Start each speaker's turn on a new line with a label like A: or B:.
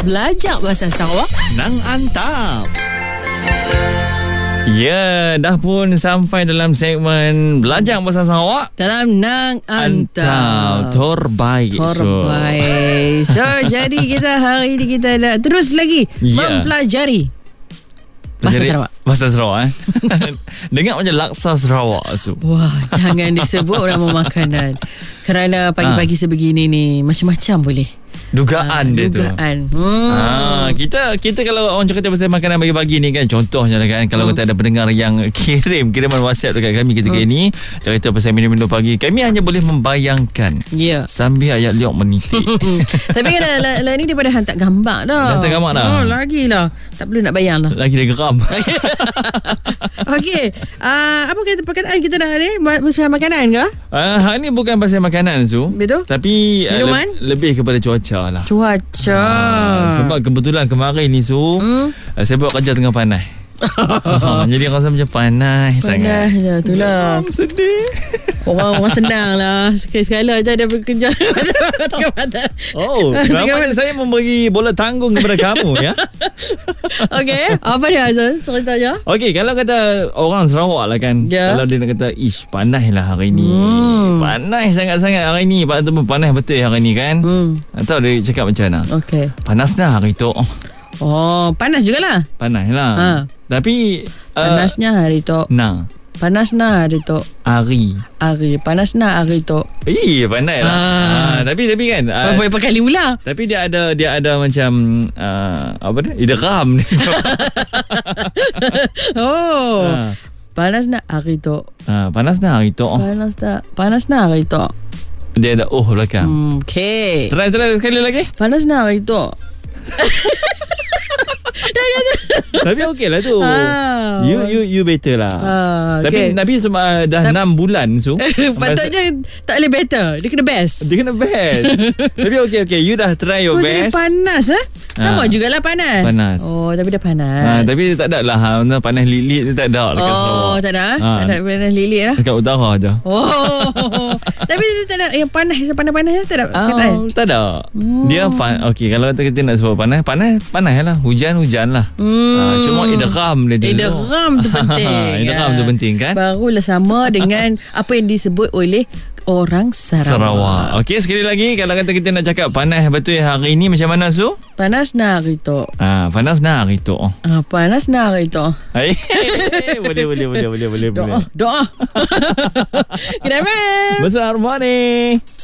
A: Belajar bahasa Sarawak
B: Nang Antap. Ya, dah pun sampai dalam segmen Belajar Bahasa Sarawak
A: dalam Nang Antap.
B: Terbaik.
A: So jadi kita hari ini kita dah terus lagi mempelajari Bahasa Sarawak.
B: Bahasa Sarawak dengar macam laksa Sarawak so. Wah,
A: jangan disebut nama makanan. Kerana pagi-pagi sebegini ni macam-macam boleh.
B: Dugaan dia tu. Kita kalau orang cakap pasal makanan pagi-pagi ni kan, contohnya lah kan, kalau kita ada pendengar yang kiriman WhatsApp dekat kami ketika ini cerita pasal menu-menu pagi, kami hanya boleh membayangkan sambil ayat liok menitik.
A: Tapi kan lah ni daripada hantar gambar dah.
B: Hantar gambar dah.
A: Lagi lah. Tak perlu nak bayang lah.
B: Lagi dia geram.
A: Okey. Apa kata perkataan kita dah ni? Pasal makanan ke?
B: Hari ni bukan pasal makanan Su.
A: Betul.
B: Tapi lebih kepada cuaca lah.
A: Cuaca.
B: Sebab kebetulan kemarin ni Su, saya buat kerja tengah panas. Jadi rasa macam panas sangat.
A: Panas itulah.
B: Sedih.
A: Orang senang lah. Sekali-sekala je ada bekerja.
B: Kenapa saya memberi bola tanggung kepada kamu ya?
A: Okey, apa dia Azal? Ceritanya.
B: Okey, kalau kata orang Sarawak lah kan, kalau dia nak kata panas lah hari ni. Panas sangat-sangat hari ni. Ataupun panas betul hari ni kan. Tahu dia cakap macam mana?
A: Okey.
B: Panas dah hari tu.
A: Panas jugalah.
B: Panas lah. Tapi
A: panasnya hari tu. Panas na hari tu.
B: Hari
A: panas na hari tu.
B: Pandai lah. Tapi kan
A: berapa kali ulang.
B: Tapi dia ada macam apa dia? Idgham ni.
A: Panas na hari tu.
B: Panas na hari tu.
A: Panas na hari tu.
B: Dia ada belakang.
A: Okey.
B: Try sekali lagi.
A: Panas na hari tu.
B: Tapi okey lah tu. You better lah. Tapi Nabi dah 6 bulan so.
A: Patutnya tak boleh better. Dia kena best. Tapi okey. You dah try your best. So jadi panas sama jugalah panas. Tapi dia panas.
B: Tapi tak ada lah panas lilit tak ada dekat Sarawak.
A: Tak ada. Tak ada panas lilit lah.
B: Dekat utara je.
A: Tapi dia tak ada yang panas tak ada.
B: Tak ada. Dia okey, kalau kita nak sebut panas lah. Hujan lah. Cuma idgham dia tu.
A: Idgham tu penting.
B: Idgham tu penting kan?
A: Barulah sama dengan apa yang disebut oleh orang Sarawak.
B: Okey, sekali lagi kalau kata kita nak cakap panas betul hari ni macam mana Su?
A: Panas na hari tu.
B: Panas na hari tu.
A: Panas na hari tu.
B: Boleh.
A: Doa. Kenapa?
B: Besar rumah ni.